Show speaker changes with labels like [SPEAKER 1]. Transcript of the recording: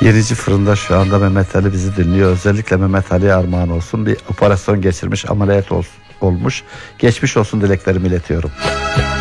[SPEAKER 1] Yenici Fırında şu anda Mehmet Ali bizi dinliyor. Özellikle Mehmet Ali'ye armağan olsun. Bir operasyon geçirmiş, ameliyat olmuş. Geçmiş olsun dileklerimi iletiyorum.